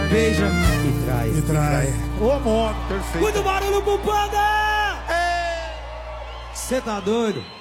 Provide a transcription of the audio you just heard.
beija e trai. E trai. Ô, amor. Muito barulho pro Panda! Cê tá doido?